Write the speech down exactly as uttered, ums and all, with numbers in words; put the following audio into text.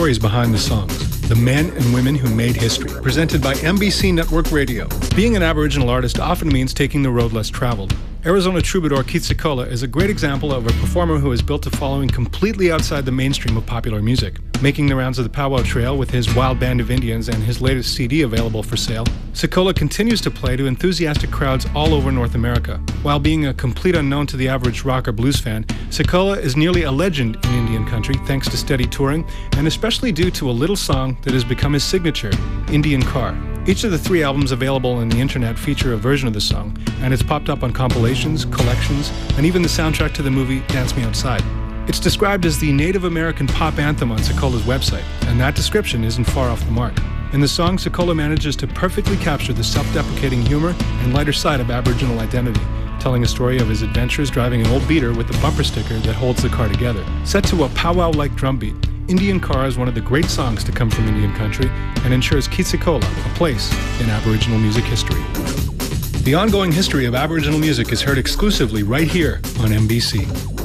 stories behind the songs, the men and women who made history. Presented by M B C Network Radio. Being an Aboriginal artist often means taking the road less traveled. Arizona troubadour Keith Secola is a great example of a performer who has built a following completely outside the mainstream of popular music. Making the rounds of the Powwow Trail with his Wild Band of Indians and his latest C D available for sale, Secola continues to play to enthusiastic crowds all over North America. While being a complete unknown to the average rock or blues fan, Secola is nearly a legend in Indian country thanks to steady touring, and especially due to a little song that has become his signature, Indian Car. Each of the three albums available on the internet feature a version of the song, and it's popped up on compilations, collections, and even the soundtrack to the movie Dance Me Outside. It's described as the Native American pop anthem on Secola's website, and that description isn't far off the mark. In the song, Secola manages to perfectly capture the self-deprecating humor and lighter side of Aboriginal identity, telling a story of his adventures driving an old beater with a bumper sticker that holds the car together. Set to a powwow-like drum beat, Indian Car is one of the great songs to come from Indian country and ensures Keith Secola a place in Aboriginal music history. The ongoing history of Aboriginal music is heard exclusively right here on M B C.